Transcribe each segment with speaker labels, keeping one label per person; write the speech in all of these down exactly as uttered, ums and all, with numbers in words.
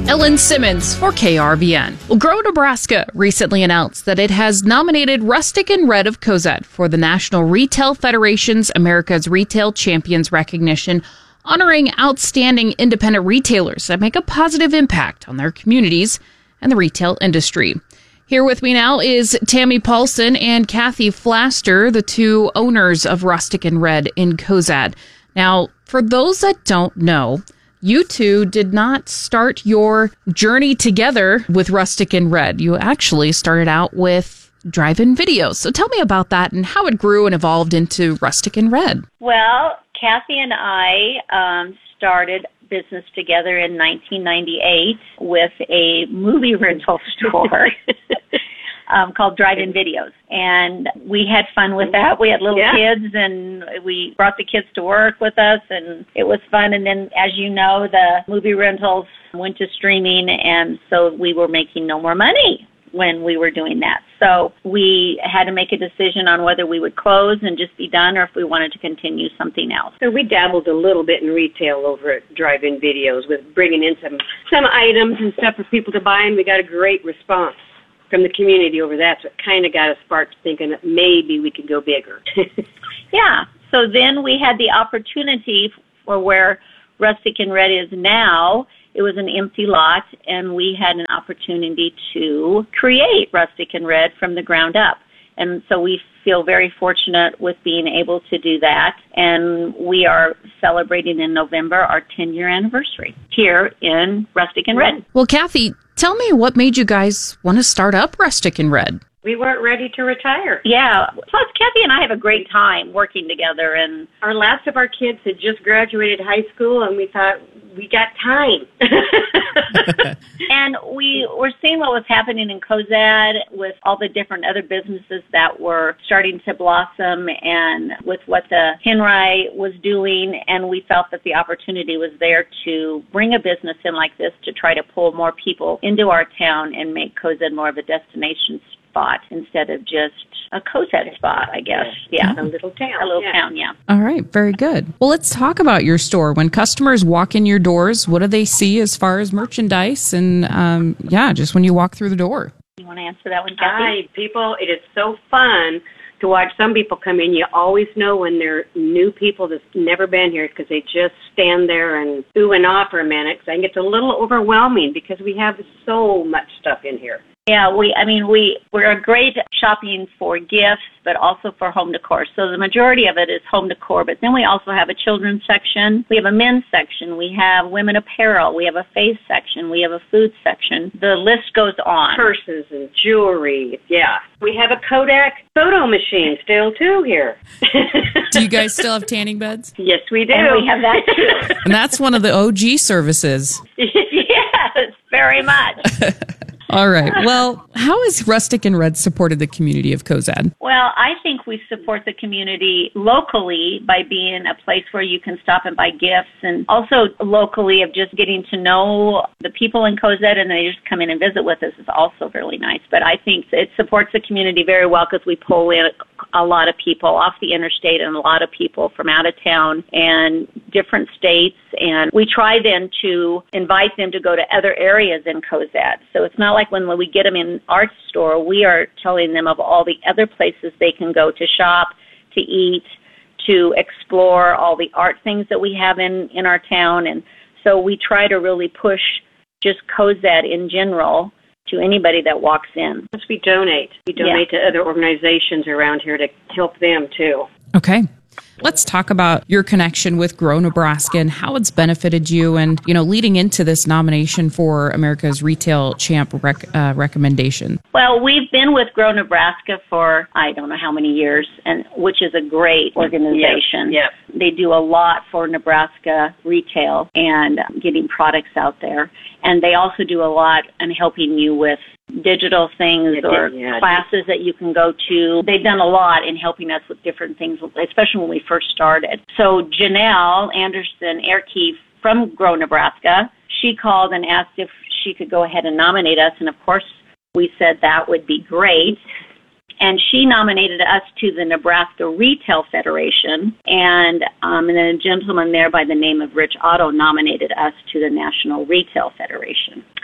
Speaker 1: Ellen Simmons for K R V N. Well, Grow Nebraska recently announced that it has nominated Rustic and Red of Cozad for the National Retail Federation's America's Retail Champions recognition, honoring outstanding independent retailers that make a positive impact on their communities and the retail industry. Here with me now is Tammy Paulson and Kathy Flaster, the two owners of Rustic and Red in Cozad. Now, for those that don't know, you two did not start your journey together with Rustic and Red. You actually started out with drive-in videos. So tell me about that and how it grew and evolved into Rustic and Red.
Speaker 2: Well, Kathy and I um, started business together in nineteen ninety-eight with a movie rental store um, called Drive-In Videos. And we had fun with that. We had little yeah. kids, and we brought the kids to work with us, and it was fun. And then, as you know, the movie rentals went to streaming, and so we were making no more money when we were doing that. So we had to make a decision on whether we would close and just be done or if we wanted to continue something else.
Speaker 3: So we dabbled a little bit in retail over at Drive-In Videos with bringing in some, some items and stuff for people to buy, and we got a great response from the community over that. So it kind of got us sparked thinking that maybe we could go bigger.
Speaker 2: Yeah. So then we had the opportunity for where Rustic and Red is now. It was an empty lot, and we had an opportunity to create Rustic and Red from the ground up. And so we feel very fortunate with being able to do that. And we are celebrating in November our ten-year anniversary here in Rustic and Red.
Speaker 1: Well, Kathy, tell me what made you guys want to start up Rustic and Red?
Speaker 3: We weren't ready to retire.
Speaker 2: Yeah. Plus, Kathy and I have a great time working together. And
Speaker 3: our last of our kids had just graduated high school, and we thought, we got time.
Speaker 2: And we were seeing what was happening in Cozad with all the different other businesses that were starting to blossom and with what the Henry was doing. And we felt that the opportunity was there to bring a business in like this to try to pull more people into our town and make Cozad more of a destination spot instead of just a Cozad spot, I guess. Yeah.
Speaker 3: yeah. A little town.
Speaker 2: A little
Speaker 3: yeah.
Speaker 2: town, yeah.
Speaker 1: All right. Very good. Well, let's talk about your store. When customers walk in your doors, what do they see as far as merchandise? And, um, yeah, just when you walk through the door.
Speaker 2: You want to answer that one, Kathy?
Speaker 3: Hi, people. It is so fun to watch some people come in. You always know when they're new people that's never been here because they just stand there and ooh and ah for a minute. I think it's a little overwhelming because we have so much stuff in here.
Speaker 2: Yeah, we, I mean, we, we're great shopping for gifts, but also for home decor. So the majority of it is home decor, but then we also have a children's section. We have a men's section. We have women apparel. We have a face section. We have a food section. The list goes on.
Speaker 3: Purses and jewelry. Yeah. We have a Kodak photo machine still, too, here.
Speaker 1: Do you guys still have tanning beds?
Speaker 3: Yes, we do.
Speaker 2: And we have that, too.
Speaker 1: And that's one of the O G services.
Speaker 2: Yes, very much.
Speaker 1: All right. Well, how has Rustic and Red supported the community of Cozad?
Speaker 2: Well, I think we support the community locally by being a place where you can stop and buy gifts, and also locally of just getting to know the people in Cozad, and they just come in and visit with us is also really nice. But I think it supports the community very well because we pull in a lot of people off the interstate and a lot of people from out of town and different states. And we try then to invite them to go to other areas in Cozad. So it's not like when we get them in our store, we are telling them of all the other places they can go to shop, to eat, to explore all the art things that we have in, in our town. And so we try to really push just Cozad in general to anybody that walks in.
Speaker 3: Plus we donate. We donate yeah. to other organizations around here to help them too.
Speaker 1: Okay. Let's talk about your connection with Grow Nebraska and how it's benefited you and, you know, leading into this nomination for America's Retail Champ rec- uh, recommendation.
Speaker 2: Well, we've been with Grow Nebraska for I don't know how many years, and which is a great organization.
Speaker 3: Yep. Yep.
Speaker 2: They do a lot for Nebraska retail and getting products out there. And they also do a lot in helping you with digital things or yeah, classes that you can go to. They've done a lot in helping us with different things, especially when we first started. So Janelle Anderson Airkeefe from Grow Nebraska, she called and asked if she could go ahead and nominate us. And of course, we said that would be great. And she nominated us to the Nebraska Retail Federation, and, um, and then a gentleman there by the name of Rich Otto nominated us to the National Retail Federation.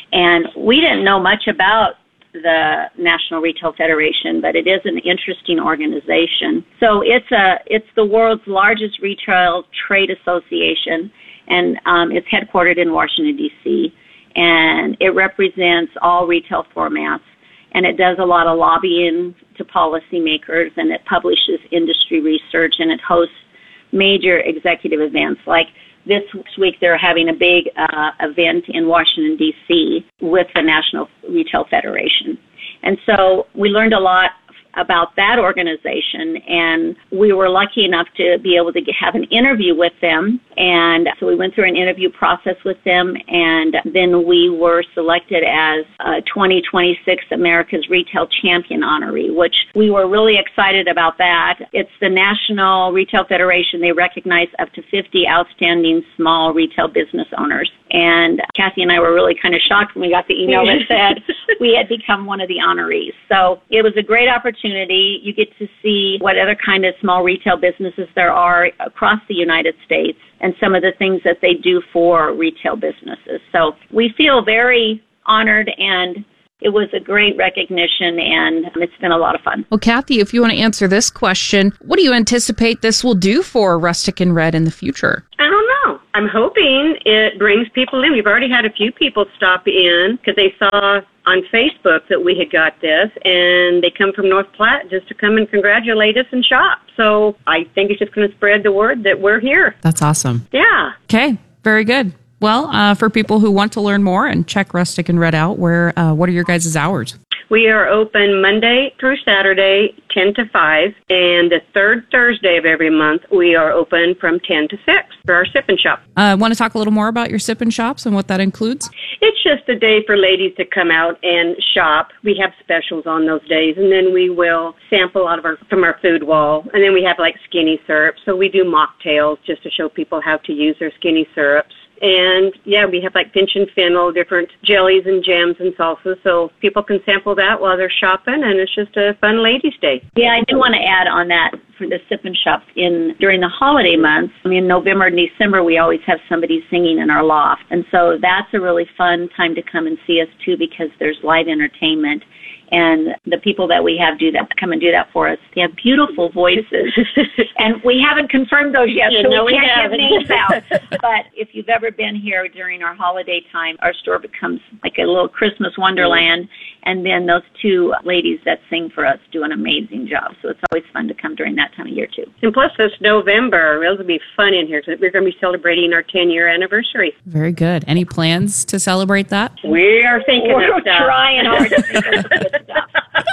Speaker 2: And we didn't know much about the National Retail Federation, but it is an interesting organization. So it's a it's the world's largest retail trade association, and um, it's headquartered in Washington, D C, and it represents all retail formats, and it does a lot of lobbying to policymakers, and it publishes industry research, and it hosts major executive events. Like this week, they're having a big uh, event in Washington, D C with the National Retail Federation. And so we learned a lot about that organization, and we were lucky enough to be able to have an interview with them. And so we went through an interview process with them, and then we were selected as a twenty twenty-six America's Retail Champion honoree, which we were really excited about that. It's the National Retail Federation. They recognize up to fifty outstanding small retail business owners. And Kathy and I were really kind of shocked when we got the email that said we had become one of the honorees. So it was a great opportunity. You get to see what other kind of small retail businesses there are across the United States and some of the things that they do for retail businesses. So we feel very honored, and it was a great recognition, and it's been a lot of fun.
Speaker 1: Well, Kathy, if you want to answer this question, what do you anticipate this will do for Rustic and Red in the future?
Speaker 3: I don't know. I'm hoping it brings people in. We've already had a few people stop in because they saw on Facebook that we had got this, and they come from North Platte just to come and congratulate us and shop. So I think it's just going to spread the word that we're here.
Speaker 1: That's awesome.
Speaker 3: Yeah.
Speaker 1: Okay, very good. Well, uh, for people who want to learn more and check Rustic and Red out, where uh, what are your guys' hours?
Speaker 3: We are open Monday through Saturday, ten to five, and the third Thursday of every month, we are open from ten to six for our sip and shop.
Speaker 1: I uh, want to talk a little more about your sip and shops and what that includes?
Speaker 3: It's just a day for ladies to come out and shop. We have specials on those days, and then we will sample out of our from our food wall, and then we have like skinny syrup. So we do mocktails just to show people how to use their skinny syrups. And, yeah, we have, like, pinch and fennel, different jellies and jams and salsas, so people can sample that while they're shopping, and it's just a fun ladies' day.
Speaker 2: Yeah, I do want to add on that for the sip and shops in during the holiday months. I mean, November and December, we always have somebody singing in our loft, and so that's a really fun time to come and see us, too, because there's live entertainment. And the people that we have do that, come and do that for us, they have beautiful voices. And we haven't confirmed those yet,
Speaker 3: yeah,
Speaker 2: so
Speaker 3: no,
Speaker 2: we can't
Speaker 3: we
Speaker 2: give names out. But if you've ever been here during our holiday time, our store becomes like a little Christmas wonderland. And then those two ladies that sing for us do an amazing job. So it's always fun to come during that time of year, too.
Speaker 3: And plus, this November, it'll be fun in here because we're going to be celebrating our ten-year anniversary.
Speaker 1: Very good. Any plans to celebrate that?
Speaker 3: We are thinking
Speaker 2: We're
Speaker 3: of stuff.
Speaker 2: trying hard to think of good stuff.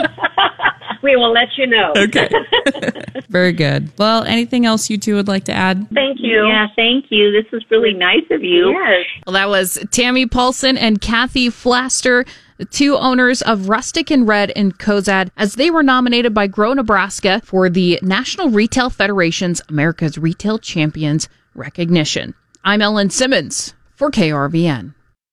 Speaker 3: We will let you know.
Speaker 1: Okay. Very good. Well, anything else you two would like to add?
Speaker 3: Thank you.
Speaker 2: Yeah, thank you. This was really nice of you.
Speaker 3: Yes.
Speaker 1: Well, that was Tammy Paulson and Kathy Flaster, the two owners of Rustic and Red in Cozad, as they were nominated by Grow Nebraska for the National Retail Federation's America's Retail Champions recognition. I'm Ellen Simmons for K R V N.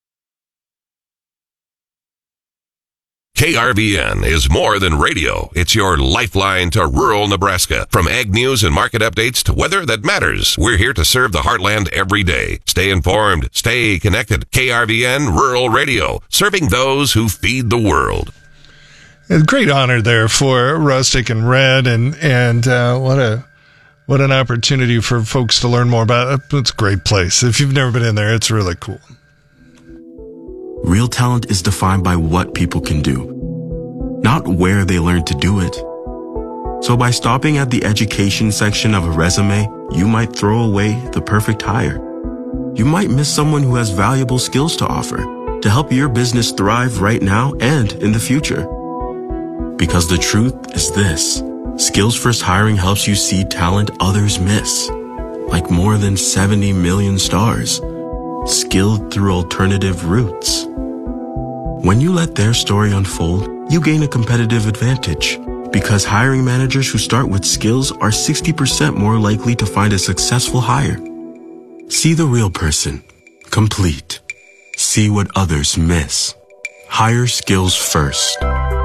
Speaker 4: K R V N is more than radio. It's your lifeline to rural Nebraska. From ag news and market updates to weather that matters, we're here to serve the heartland every day. Stay informed, stay connected. K R V N Rural Radio, serving those who feed the world.
Speaker 5: A great honor there for Rustic and Red, and and uh, what a what an opportunity for folks to learn more about it. It's a great place. If you've never been in there, it's really cool.
Speaker 6: Real talent is defined by what people can do, not where they learn to do it. So by stopping at the education section of a resume, you might throw away the perfect hire. You might miss someone who has valuable skills to offer to help your business thrive right now and in the future. Because the truth is this: Skills First Hiring helps you see talent others miss, like more than seventy million stars, skilled through alternative routes. When you let their story unfold, you gain a competitive advantage, because hiring managers who start with skills are sixty percent more likely to find a successful hire. See the real person, complete. See what others miss. Hire skills first.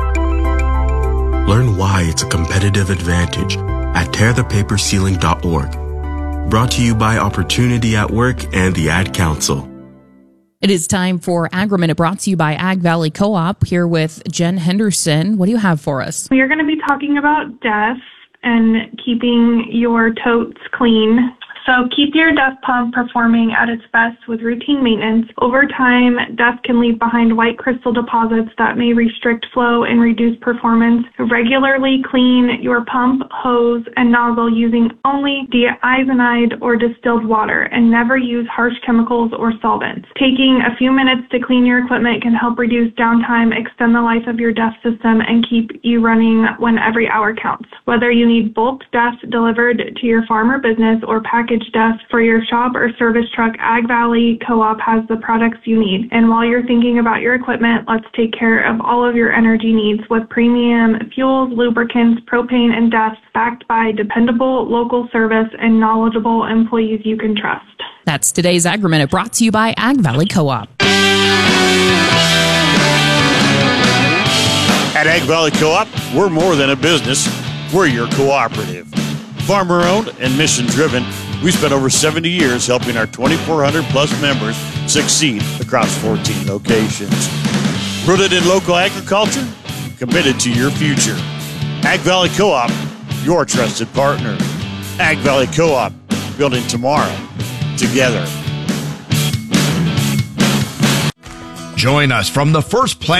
Speaker 6: Learn why it's a competitive advantage at tear the paper ceiling dot org. Brought to you by Opportunity at Work and the Ad Council.
Speaker 1: It is time for Agri Minute, brought to you by Ag Valley Co-op, here with Jen Henderson. What do you have for us?
Speaker 7: We are going to be talking about D E F and keeping your totes clean. So keep your D E F pump performing at its best with routine maintenance. Over time, D E F can leave behind white crystal deposits that may restrict flow and reduce performance. Regularly clean your pump, hose, and nozzle using only de-iodinized or distilled water, and never use harsh chemicals or solvents. Taking a few minutes to clean your equipment can help reduce downtime, extend the life of your D E F system, and keep you running when every hour counts. Whether you need bulk D E F delivered to your farm or business or packaged D E F for your shop or service truck, Ag Valley Co-op has the products you need. And while you're thinking about your equipment, let's take care of all of your energy needs with premium fuels, lubricants, propane, and D E Fs backed by dependable local service and knowledgeable employees you can trust.
Speaker 1: That's today's Agri Minute, brought to you by Ag Valley Co-op.
Speaker 8: At Ag Valley Co-op, we're more than a business. We're your cooperative. Farmer-owned and mission-driven, we spent over seventy years helping our twenty-four hundred plus members succeed across fourteen locations. Rooted in local agriculture, committed to your future. Ag Valley Co-op, your trusted partner. Ag Valley Co-op, building tomorrow together.
Speaker 9: Join us from the first plant